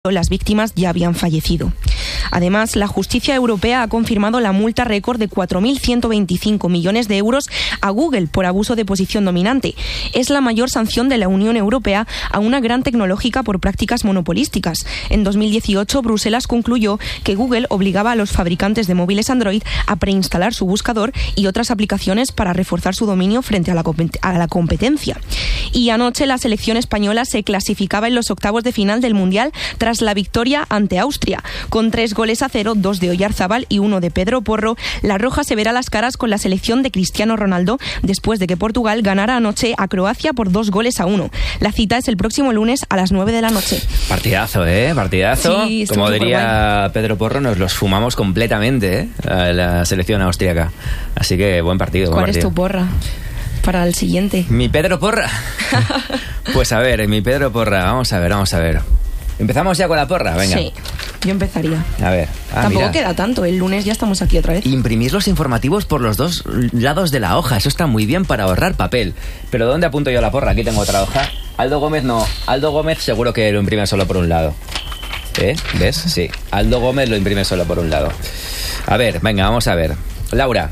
las víctimas ya habían fallecido. Además, la justicia europea ha confirmado la multa récord de 4.125 millones de euros a Google por abuso de posición dominante. Es la mayor sanción de la Unión Europea a una gran tecnológica por prácticas monopolísticas. En 2018, Bruselas concluyó que Google obligaba a los fabricantes de móviles Android a preinstalar su buscador y otras aplicaciones para reforzar su dominio frente a la competencia. Y anoche la selección española se clasificaba en los octavos de final del Mundial tras la victoria ante Austria. Con 3-0, 2 de Oyarzábal y 1 de Pedro Porro, la Roja se verá las caras con la selección de Cristiano Ronaldo después de que Portugal ganara anoche a Croacia por 2-1. La cita es el próximo lunes a las 9 de la noche. Partidazo, Partidazo. Sí, como diría Pedro Porro, nos los fumamos completamente, a la selección austríaca. Así que buen partido. ¿Cuál es tu porra para el siguiente? ¿Mi Pedro Porra? Pues a ver, mi Pedro Porra, vamos a ver. ¿Empezamos ya con la porra? Venga. Sí, yo empezaría. A ver. Tampoco queda tanto, el lunes ya estamos aquí otra vez. Imprimir los informativos por los dos lados de la hoja, eso está muy bien para ahorrar papel. Pero ¿dónde apunto yo la porra? Aquí tengo otra hoja. Aldo Gómez no, Aldo Gómez seguro que lo imprime solo por un lado. ¿Ves? Sí, Aldo Gómez lo imprime solo por un lado. A ver, venga, vamos a ver. Laura.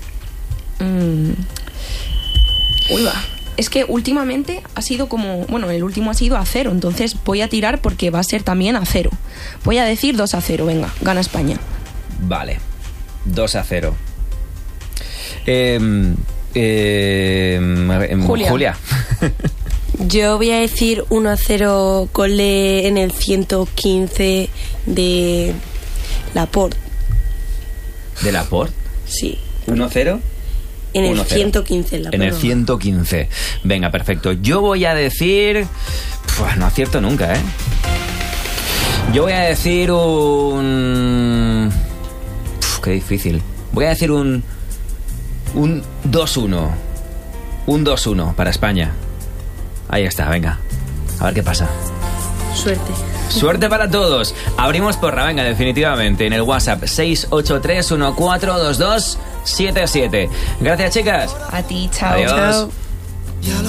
Uy, va. Es que últimamente ha sido como... Bueno, el último ha sido a 0, entonces voy a tirar porque va a ser también a 0. Voy a decir 2-0, venga, gana España. Vale, 2-0. Julia. Yo voy a decir 1-0 gole en el 115 de Laporte. ¿De Laporte? Sí. 1-0. En el 115. En el 115. Venga, perfecto. Yo voy a decir... no acierto nunca, Yo voy a decir un... qué difícil. Voy a decir un 2-1. Un 2-1 para España. Ahí está, venga. A ver qué pasa. Suerte. Suerte para todos. Abrimos porra, venga, definitivamente. En el WhatsApp 683142277. Gracias, chicas. A ti, chao. Adiós. Chao.